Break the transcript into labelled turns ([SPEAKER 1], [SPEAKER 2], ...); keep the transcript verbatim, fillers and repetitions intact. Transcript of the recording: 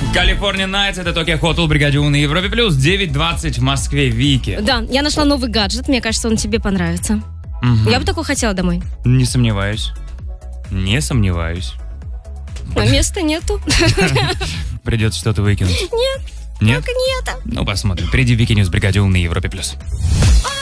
[SPEAKER 1] California Nights, это Tokyo Hotel, Бригаде У на Европе Плюс, девять двадцать в Москве. Вики.
[SPEAKER 2] Да, я нашла новый гаджет, мне кажется, он тебе понравится.
[SPEAKER 1] Угу.
[SPEAKER 2] Я бы такой хотела домой.
[SPEAKER 1] Не сомневаюсь. Не сомневаюсь.
[SPEAKER 2] А места нету.
[SPEAKER 1] Придется что-то выкинуть.
[SPEAKER 2] Нет.
[SPEAKER 1] Нет?
[SPEAKER 2] Только не это.
[SPEAKER 1] Ну, посмотрим. Впереди Вики Ньюс, Бригаде У на Европе Плюс.